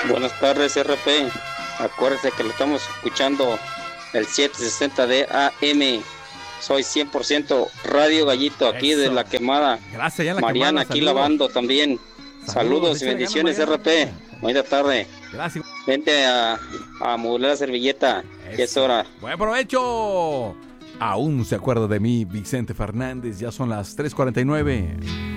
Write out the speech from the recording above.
Buenas tardes, RP. Acuérdese que lo estamos escuchando el 760 de AM. Soy 100% Radio Gallito, aquí Eso. de La Quemada. Gracias, ya en La Mariana, Quemada, aquí saludos. lavando también. Saludos y échale bendiciones, ganas, Mariana. RP. Buena tarde. Gracias. Vente a modular la servilleta. Ya es hora. Buen provecho. Aún se acuerda de mí, Vicente Fernández. Ya son las 3:49.